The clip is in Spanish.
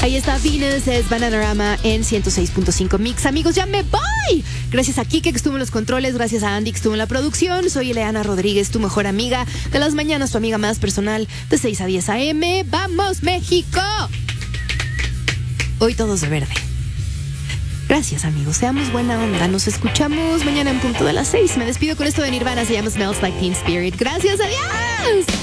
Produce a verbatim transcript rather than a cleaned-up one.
Ahí está Venus, es Bananarama en ciento seis punto cinco Mix. Amigos, ya me voy. Gracias a Kike que estuvo en los controles, gracias a Andy que estuvo en la producción. Soy Ileana Rodríguez, tu mejor amiga de las mañanas, tu amiga más personal de seis a diez a eme. ¡Vamos, México! Hoy todos de verde. Gracias, amigos. Seamos buena onda. Nos escuchamos mañana en punto de las seis. Me despido con esto de Nirvana. Se llama Smells Like Teen Spirit. Gracias. Adiós.